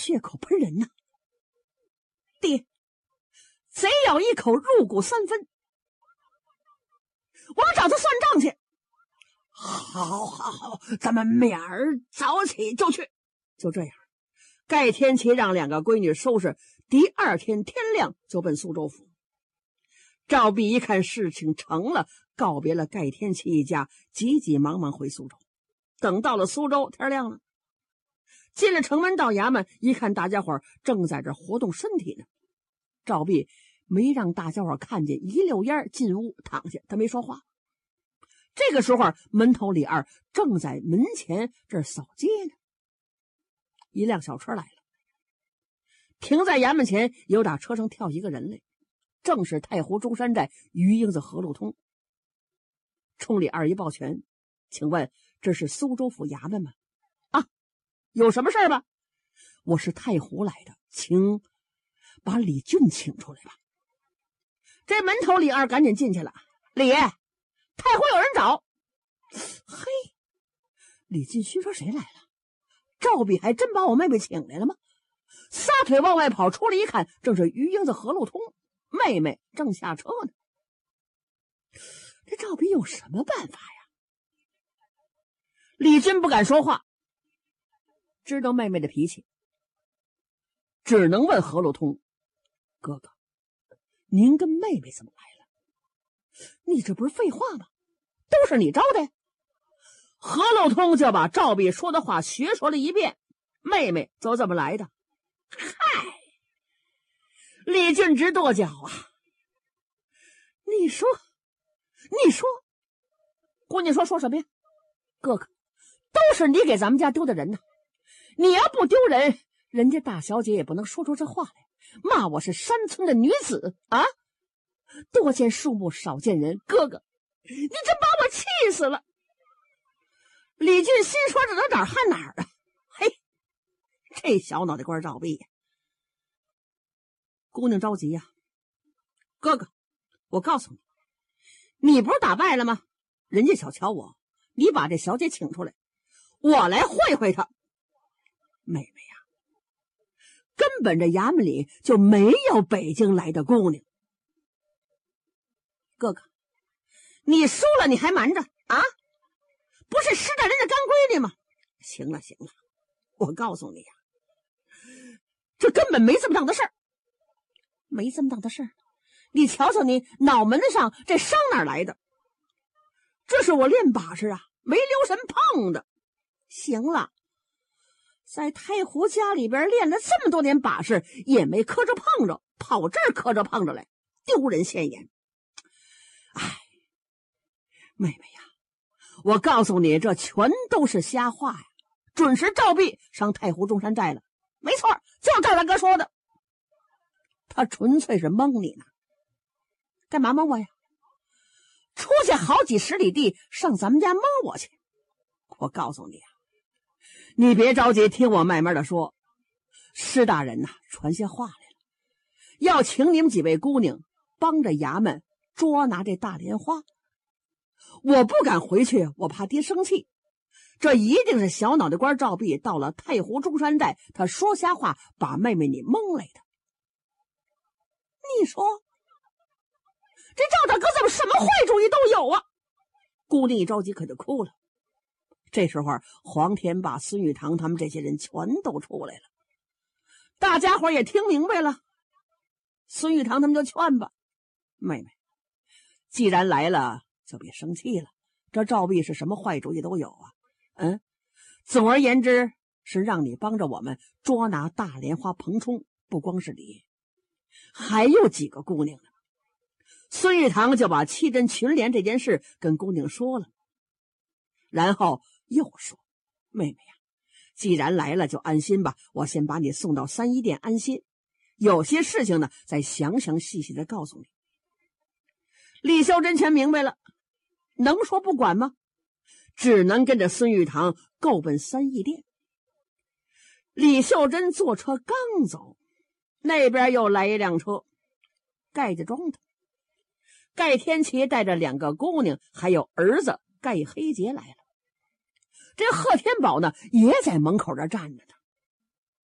血口喷人呐！爹，贼咬一口入骨3分，我找他算账去。好，咱们明儿早起就去。就这样，盖天齐让2个闺女收拾，第2天天亮就奔苏州府。赵弼一看事情成了，告别了盖天齐一家，急急忙忙回苏州。等到了苏州，天亮了，进了城门到衙门，一看大家伙正在这活动身体呢。赵弼没让大家伙看见，一溜烟进屋躺下，他没说话。这个时候，门头李二正在门前这儿扫街呢。一辆小车来了，停在衙门前，有打车上跳一个人来，正是太湖中山寨余英子何路通。冲李二一抱拳，请问这是苏州府衙门吗？啊，有什么事吧？我是太湖来的，请把李俊请出来吧。这门头李二赶紧进去了。李爷，太湖有人找。嘿，李俊勋说谁来了？赵弼还真把我妹妹请来了吗？撒腿往外跑，出来一看，正是余英子何路通，妹妹正下车呢。这赵弼有什么办法呀？李俊不敢说话，知道妹妹的脾气，只能问何路通：哥哥，您跟妹妹怎么来了？你这不是废话吗？都是你招的。何路通就把赵弼说的话学说了一遍，妹妹就这么来的。嗨，李俊直跺脚啊！你说，姑娘说什么呀？哥哥，都是你给咱们家丢的人呢。你要不丢人，人家大小姐也不能说出这话来，骂我是山村的女子啊！多见树木，少见人，哥哥，你真把我气死了。李俊心说这哪儿hand哪儿啊？嘿，这小脑袋瓜赵弼呀！姑娘着急呀，哥哥，我告诉你，你不是打败了吗？人家小瞧我，你把这小姐请出来，我来会会她。妹妹呀，根本这衙门里就没有北京来的姑娘。哥哥，你输了你还瞒着啊？不是失了人家干闺女吗？行了，我告诉你呀，这根本没这么大的事儿。没这么大的事儿？你瞧瞧你脑门子上这伤哪儿来的？这是我练把式啊，没留神碰的。行了，在太湖家里边练了这么多年把式，也没磕着碰着，跑这儿磕着碰着来，丢人现眼。哎，妹妹呀，我告诉你，这全都是瞎话呀！准是赵弼上太湖中山寨了，没错，就是赵大哥说的。他纯粹是蒙你呢。干嘛蒙我呀？出去好几十里地上咱们家蒙我去。我告诉你啊，你别着急，听我慢慢的说。施大人呐，传下话来了，要请你们几位姑娘帮着衙门捉拿这大莲花。我不敢回去，我怕爹生气。这一定是小脑袋瓜赵弼到了太湖中山寨，他说瞎话，把妹妹你蒙来的。你说这赵大哥怎么什么坏主意都有啊？姑娘一着急可就哭了。这时候黄天霸、孙玉堂他们这些人全都出来了，大家伙也听明白了。孙玉堂他们就劝吧，妹妹既然来了就别生气了，这赵弼是什么坏主意都有啊。总而言之是让你帮着我们捉拿大莲花彭冲，不光是你，还有几个姑娘呢。孙玉堂就把七针群联这件事跟姑娘说了，然后又说，妹妹呀，既然来了就安心吧，我先把你送到三一殿安心，有些事情呢再详详细细的告诉你。李秀珍全明白了，能说不管吗？只能跟着孙玉堂够奔三义殿。李秀珍坐车刚走，那边又来一辆车，盖家庄的盖天齐带着2个姑娘还有儿子盖黑杰来了。这贺天宝呢也在门口这站着呢。